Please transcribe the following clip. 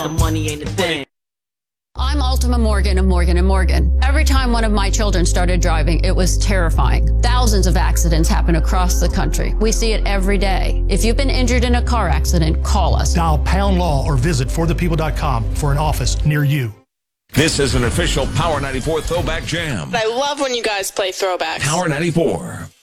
The money ain't a thing. I'm Ultima Morgan of Morgan & Morgan. Every time one of my children started driving, it was terrifying. Thousands of accidents happen across the country. We see it every day. If you've been injured in a car accident, call us. Dial pound law or visit forthepeople.com for an office near you. This is an official Power 94 Throwback Jam. I love when you guys play throwbacks. Power 94.